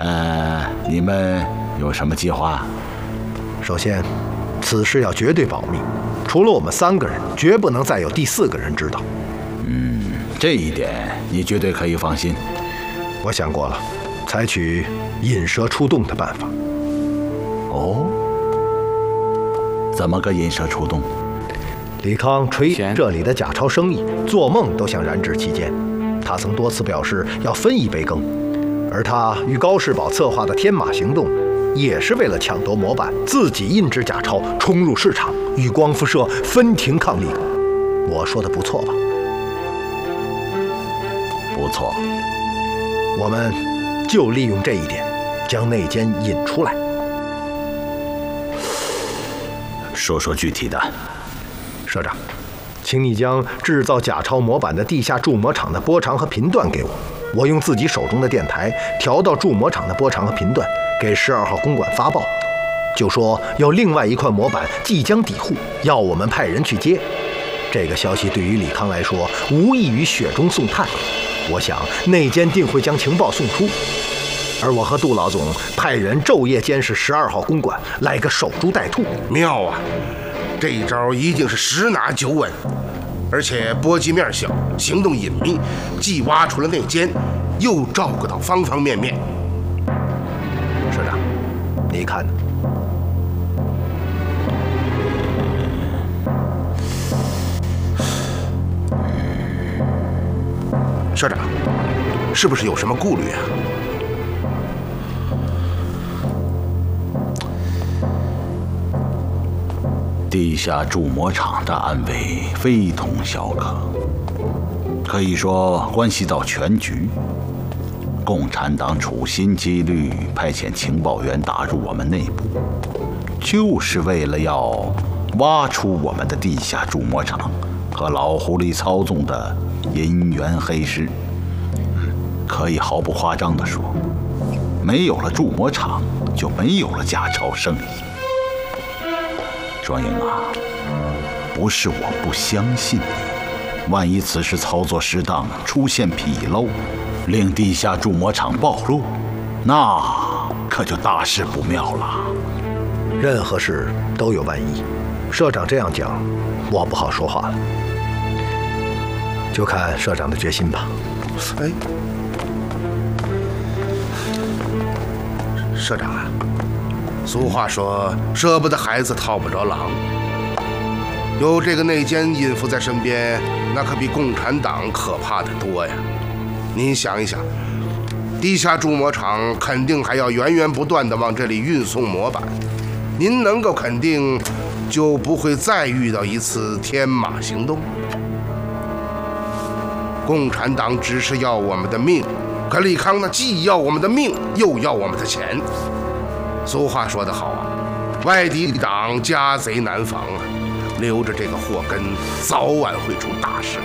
你们有什么计划？ 首先，此事要绝对保密，除了我们3个人，绝不能再有第4个人知道。 这一点你绝对可以放心。 我想过了，采取引蛇出洞的办法。 哦，怎么个引蛇出洞？ 李康吹这里的假钞生意，做梦都想染指其间。他曾多次表示要分一杯羹，而他与高士宝策划的天马行动，也是为了抢夺模板，自己印制假钞，冲入市场，与光复社分庭抗礼。我说的不错吧？ 不错， 我们就利用这一点，将内奸引出来。 说说具体的。 社长，请你将制造假钞模板的地下铸模厂的波长和频段给我，我用自己手中的电台调到铸模厂的波长和频段，给12号公馆发报，就说有另外一块模板即将抵沪，要我们派人去接。这个消息对于李康来说，无异于雪中送炭。我想内奸定会将情报送出，而我和杜老总派人昼夜监视12号公馆，来个守株待兔。 妙啊！这一招一定是10拿9稳，而且波及面小，行动隐秘，既挖出了内奸，又照顾到方方面面。 社长，你看呢？ 社长，是不是有什么顾虑啊？ 地下铸模厂的安危非同小可，可以说关系到全局。共产党处心积虑派遣情报员打入我们内部，就是为了要挖出我们的地下铸模厂和老狐狸操纵的银元黑市。可以毫不夸张地说，没有了铸模厂，就没有了假钞生意。双英啊，不是我不相信你，万一此时操作失当，出现纰漏，令地下铸模厂暴露，那可就大事不妙了。 任何事都有万一，社长这样讲，我不好说话了。就看社长的决心吧。 哎，社长啊，俗话说舍不得孩子套不着狼，有这个内奸隐伏在身边，那可比共产党可怕得多呀。您想一想，地下铸模厂肯定还要源源不断地往这里运送模板，您能够肯定就不会再遇到一次天马行动。共产党只是要我们的命，可李康呢，既要我们的命，又要我们的钱。俗话说得好啊，外敌党家贼难防啊，留着这个祸根，早晚会出大事。